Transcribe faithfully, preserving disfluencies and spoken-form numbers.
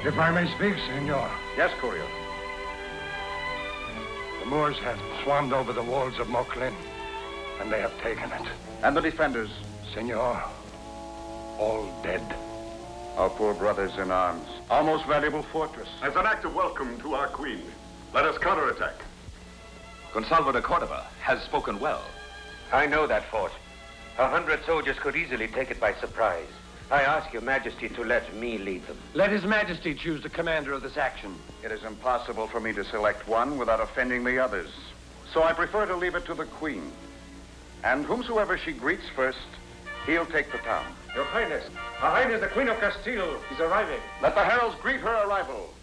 If I may speak, senor. Yes, Curio. The Moors have swarmed over the walls of Moclin, and they have taken it. And the defenders? Senor, all dead. Our poor brothers in arms. Our most valuable fortress. As an act of welcome to our queen, let us counterattack. Gonsalvo de Cordova has spoken well. I know that fort. A hundred soldiers could easily take it by surprise. I ask your majesty to let me lead them. Let his majesty choose the commander of this action. It is impossible for me to select one without offending the others. So I prefer to leave it to the queen. And whomsoever she greets first, he'll take the town. Your Highness, Her Highness the Queen of Castile is arriving. Let the heralds greet her arrival.